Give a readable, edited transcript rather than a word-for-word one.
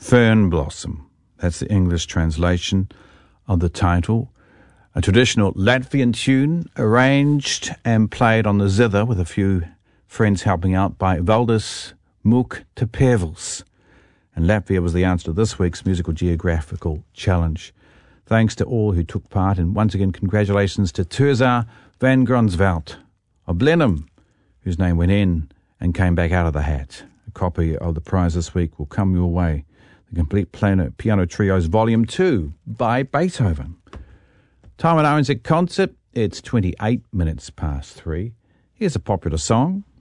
Fern Blossom. That's the English translation of the title. A traditional Latvian tune arranged and played on the zither with a few friends helping out by Valdis Muktepevils. And Latvia was the answer to this week's Musical Geographical Challenge. Thanks to all who took part, and once again congratulations to Terza van Gronsveld of Blenheim, whose name went in and came back out of the hat. A copy of the prize this week will come your way. The Complete Piano Trios Volume 2 by Beethoven. Time at RNZ Concert, it's 28 minutes past 3. Here's a popular song.